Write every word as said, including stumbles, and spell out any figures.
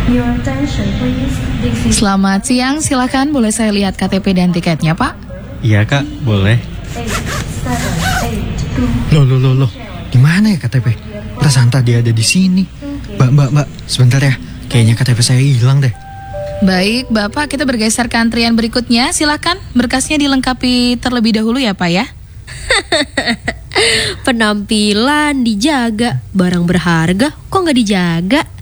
Selamat siang, silakan boleh saya lihat K T P dan tiketnya, Pak? Iya Kak, boleh. Loh, loh, loh, loh. Di mana ya K T P? Perasaan tadi ada di sini. Mbak, mbak, mbak, sebentar ya. Kayaknya K T P saya hilang deh. Baik, Bapak, kita bergeser ke antrian berikutnya. Silakan, berkasnya dilengkapi terlebih dahulu ya, Pak ya. Penampilan dijaga, barang berharga kok nggak dijaga?